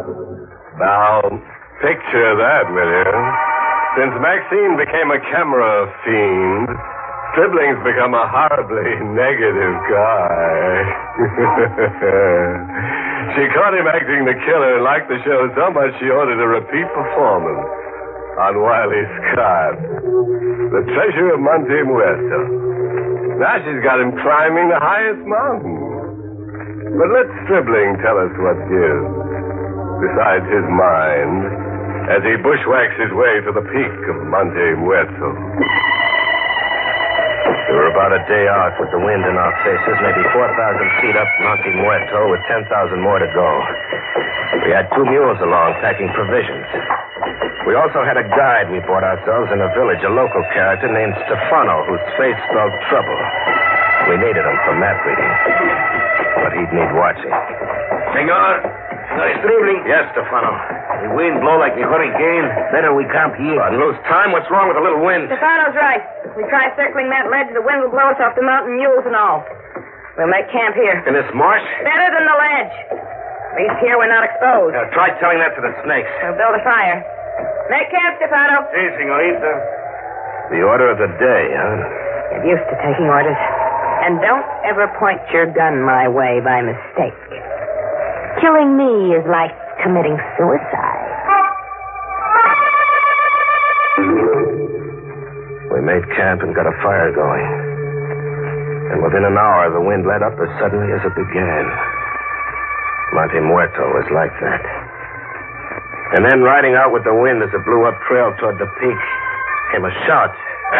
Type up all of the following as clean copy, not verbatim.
Now, picture that, will you? Since Maxine became a camera fiend, Stribling's become a horribly negative guy. She caught him acting the killer and liked the show so much she ordered a repeat performance on Wiley Scott, the treasure of Monte Muerto. Now she's got him climbing the highest mountain. But let Stribling tell us what gives, besides his mind, as he bushwhacks his way to the peak of Monte Muerto. We were about a day out with the wind in our faces, maybe 4,000 feet up Monte Muerto with 10,000 more to go. We had 2 mules along packing provisions. We also had a guide we bought ourselves in a village, a local character named Stefano, whose face spelled trouble. We needed him for map reading, but he'd need watching. Senor Stribling. Yes, Stefano. The wind blow like a hurricane. Better we camp here. And lose time? What's wrong with a little wind? Stefano's right. If we try circling that ledge, the wind will blow us off the mountain, mules and all. We'll make camp here. In this marsh? Better than the ledge. At least here we're not exposed. Try telling that to the snakes. We'll build a fire. Make camp, Stefano. Si, senorita. The order of the day, huh? Get used to taking orders. And don't ever point your gun my way by mistake. Killing me is like committing suicide. We made camp and got a fire going. And within an hour, the wind let up as suddenly as it began. Monte Muerto was like that. And then, riding out with the wind as it blew up trail toward the peak, came a shout.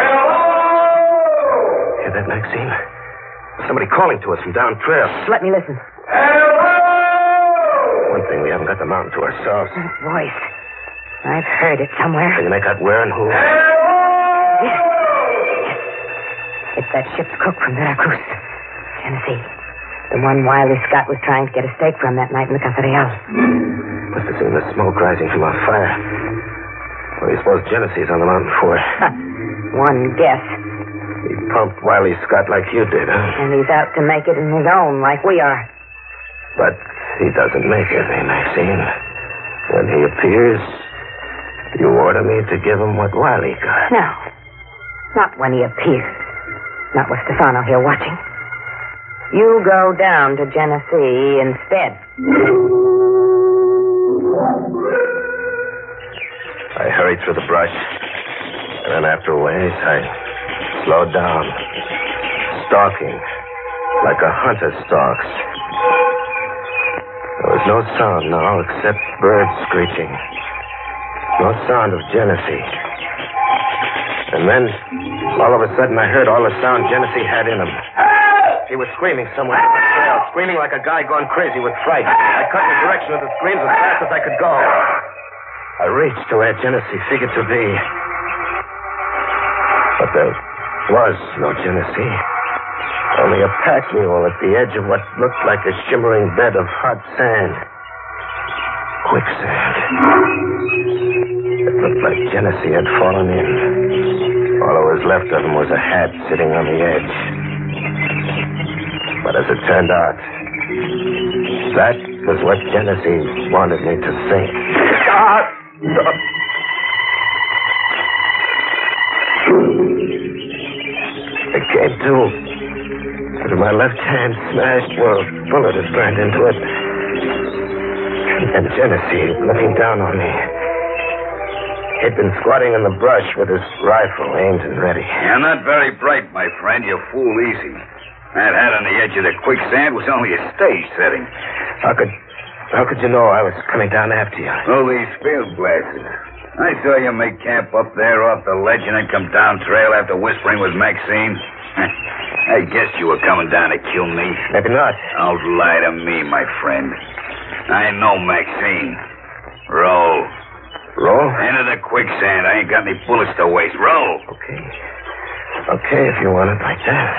Hello! Hear that, Maxine? Somebody calling to us from down trail. Let me listen. Hello! One thing, we haven't got the mountain to ourselves. That voice. I've heard it somewhere. Can you make out where and who? Yes. It's that ship's cook from Veracruz, Genesee. The one Wiley Scott was trying to get a steak from that night in the Casa Real. Must have seen the smoke rising from our fire. What do you suppose Genesee's on the mountain for? One guess. He pumped Wiley Scott like you did, huh? And he's out to make it in his own like we are. But he doesn't make it, eh, Maxine? When he appears, you order me to give him what Wiley got. No. Not when he appears. Not with Stefano here watching. You go down to Genesee instead. I hurried through the brush. And then after a ways, I slowed down. Stalking. Like a hunter stalks. There was no sound now except birds screeching. No sound of Genesee. And then, all of a sudden, I heard all the sound Genesee had in him. He was screaming somewhere on the trail, screaming like a guy gone crazy with fright. I cut in the direction of the screams as fast as I could go. I reached to where Genesee figured to be. But there was no Genesee. Only a pack mule at the edge of what looked like a shimmering bed of hot sand. Quicksand. It looked like Genesee had fallen in. All that was left of him was a hat sitting on the edge. But as it turned out, that was what Genesee wanted me to think. It came to. But my left hand smashed where a bullet had burned into it. And Genesee looking down on me. He'd been squatting in the brush with his rifle aimed and ready. You're not very bright, my friend. You fool easy. That hat on the edge of the quicksand was only a stage setting. How could you know I was coming down after you? Oh, these field glasses. I saw you make camp up there off the ledge and then come down trail after whispering with Maxine. I guessed you were coming down to kill me. Maybe not. Don't lie to me, my friend. I know Maxine. Roll. Roll? Into the quicksand. I ain't got any bullets to waste. Roll. Okay, if you want it like that.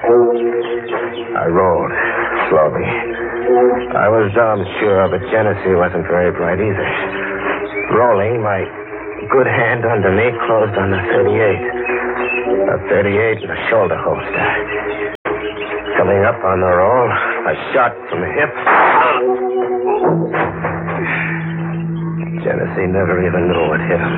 I rolled, slowly. I was damn sure, but Genesee wasn't very bright either. Rolling, my good hand under me closed on the 38. A 38 and a shoulder holster. Coming up on the roll, a shot from the hip. Genesee never even knew what hit him.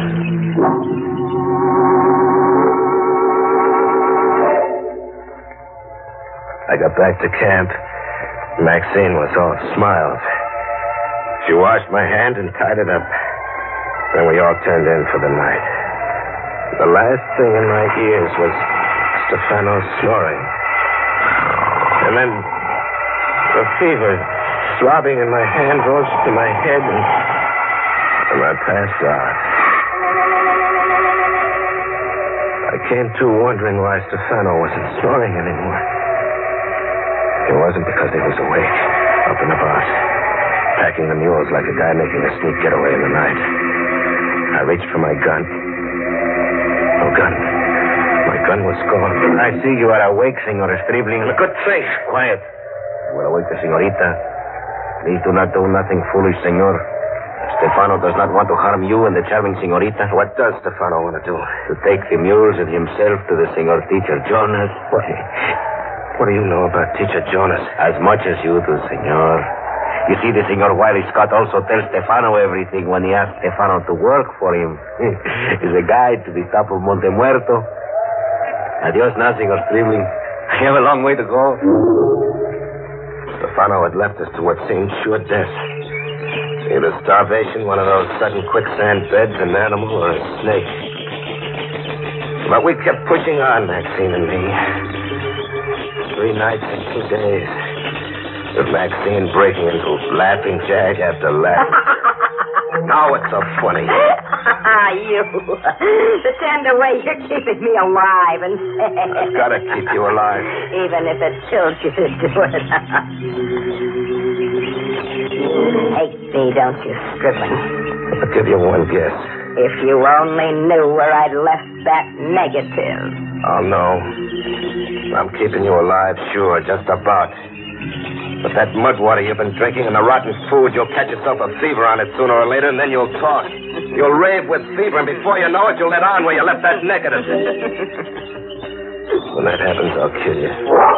I got back to camp. Maxine was all smiles. She washed my hand and tied it up. Then we all turned in for the night. The last thing in my ears was Stefano snoring. And then the fever throbbing in my hand rose to my head and I passed out. I came to wondering why Stefano wasn't snoring anymore. It wasn't because he was awake, up and about, packing the mules like a guy making a sneak getaway in the night. I reached for my gun. No gun. My gun was gone. I see you are awake, Senor Stribling. A good thing. Quiet. You are awake, señorita. Please do not do nothing foolish, senor. Stefano does not want to harm you and the charming señorita. What does Stefano want to do? To take the mules and himself to the senor teacher Jonas. What do you know about teacher Jonas? As much as you do, senor. You see, the senor Wiley Scott also tells Stefano everything when he asks Stefano to work for him. He's a guide to the top of Monte Muerto. Adios now, senor Stribling. I have a long way to go. Stefano had left us to what seemed sure death. Either starvation, one of those sudden quicksand beds, an animal, or a snake. But we kept pushing on, Maxine and me. 3 nights and 2 days. With Maxine breaking into laughing jag after laughing. Now what's so funny? You. The tender way you're keeping me alive and I've got to keep you alive. Even if it kills you to do it. You hate me, don't you, Stribling? I'll give you one guess. If you only knew where I'd left that negative. Oh, no. I'm keeping you alive, sure, just about. But that mud water you've been drinking and the rotten food, you'll catch yourself a fever on it sooner or later, and then you'll talk. You'll rave with fever, and before you know it, you'll let on where you left that negative. When that happens, I'll kill you.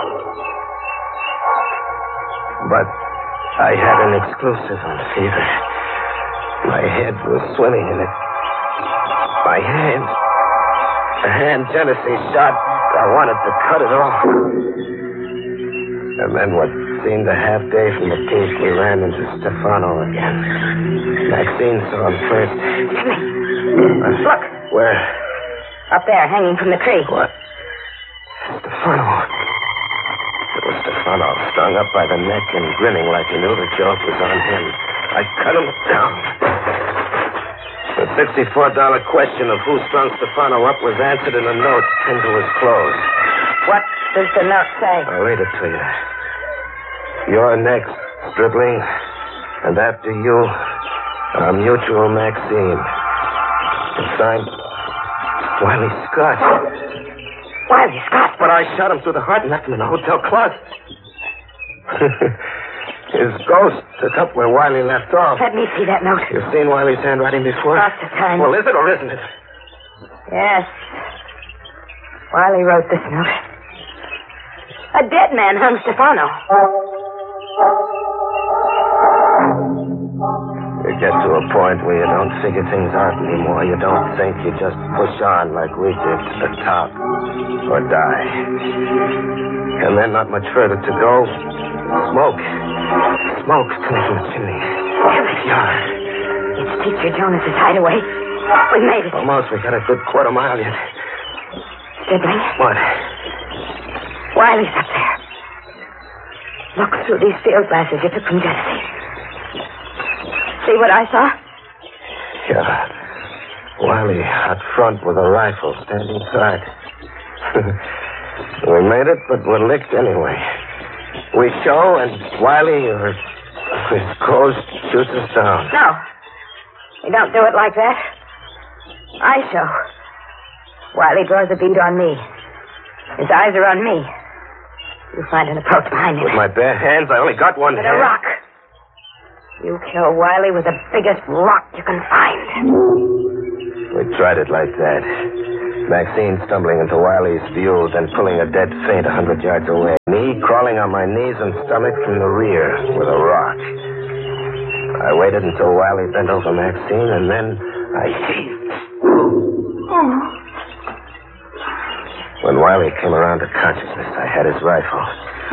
But I had an exclusive on fever. My head was swimming in it. My hand. The hand Genesee shot, I wanted to cut it off. And then what seemed a half day from the case, we ran into Stefano again. Maxine saw him first. Look. Where? Up there, hanging from the tree. What? Stefano. It was Stefano, strung up by the neck and grinning like he knew the joke was on him. I cut him down. The $64 question of who strung Stefano up was answered in a note pinned to his clothes. What does the note say? I'll read it to you. You're next, Stribling. And after you, our mutual Maxine. It's signed Wiley Scott. Wiley Scott? But I shot him through the heart and left him in the hotel closet. His ghost took up where Wiley left off. Let me see that note. You've seen Wiley's handwriting before? Lots of times. Well, is it or isn't it? Yes. Wiley wrote this note. A dead man hung Stefano. You get to a point where you don't figure things out anymore. You don't think. You just push on like we did to the top. Or die. And then not much further to go. Smoke. Smoke's coming from the chimney. Yeah. It's Teacher Jonas's hideaway. We made it. Almost. We got a good quarter mile yet. Stribling. What? Wiley's up there. Look through these field glasses you took from Genesee. See what I saw? Yeah. Wiley out front with a rifle standing guard. We made it, but we're licked anyway. We show, and Wiley or his ghost shoots us down. No. We don't do it like that. I show. Wiley draws a bead on me. His eyes are on me. You find an approach behind him. With my bare hands? I only got one With hand. a rock. You kill Wiley with the biggest rock you can find. We tried it like that. Maxine stumbling into Wiley's view, then pulling a dead faint 100 yards away. Me crawling on my knees and stomach from the rear with a rock. I waited until Wiley bent over Maxine, and then I seized. When Wiley came around to consciousness, I had his rifle.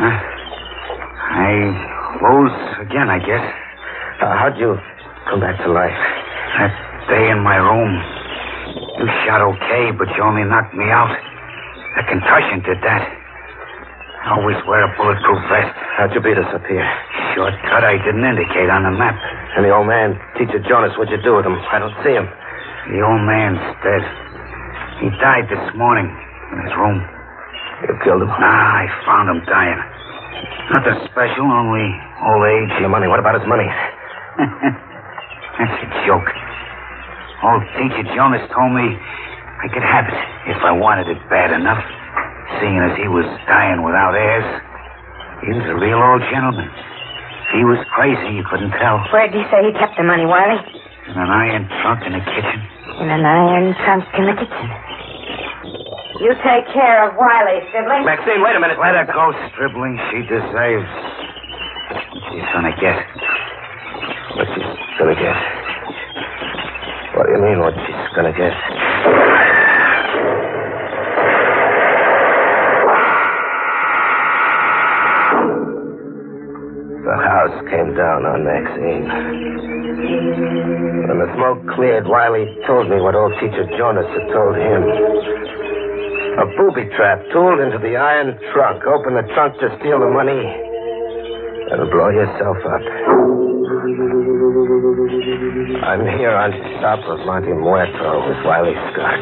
I rose again, I guess. How'd you come back to life? That day in my room. You shot okay, but you only knocked me out. A concussion did that. I always wear a bulletproof vest. How'd you beat us up here? Shortcut I didn't indicate on the map. And the old man, Teacher Jonas, what'd you do with him? I don't see him. The old man's dead. He died this morning in his room. You killed him? Nah, I found him dying. Nothing special, only old age. And the money, what about his money? That's a joke. Old Teacher Jonas told me I could have it if I wanted it bad enough. Seeing as he was dying without heirs. He was a real old gentleman. If he was crazy, you couldn't tell. Where'd you say he kept the money, Wiley? In an iron trunk in the kitchen. In an iron trunk in the kitchen. You take care of Wiley, Stribling. Maxine, wait a minute. Let her go, Stribling. She deserves what she's gonna get. What she's gonna get? What do you mean, what she's gonna get? The house came down on Maxine. When the smoke cleared, Wiley told me what old Teacher Jonas had told him. A booby trap tooled into the iron trunk. Open the trunk to steal the money and blow yourself up. I'm here on top of Monte Muerto with Wiley Scott.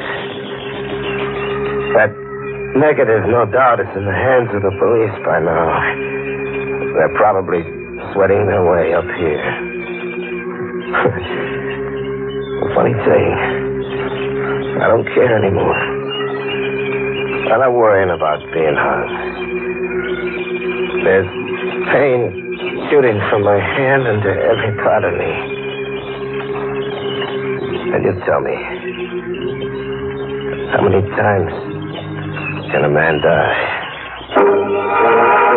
That negative, no doubt, is in the hands of the police by now. They're probably sweating their way up here. The funny thing, I don't care anymore. I'm not worrying about being hung. There's pain shooting from my hand into every part of me. And you tell me, how many times can a man die?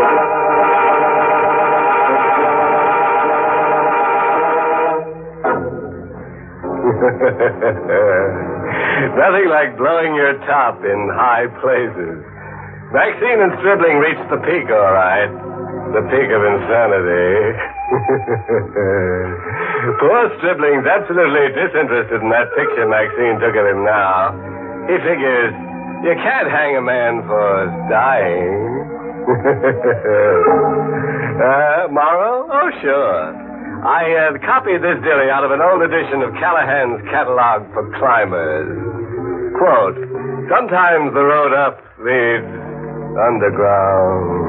Nothing like blowing your top in high places. Maxine and Stribling reached the peak, all right. The peak of insanity. Poor Stribling's absolutely disinterested in that picture Maxine took of him now. He figures you can't hang a man for dying. Moral? Oh, sure. I copied this dilly out of an old edition of Callahan's Catalog for Climbers. Quote, sometimes the road up leads underground.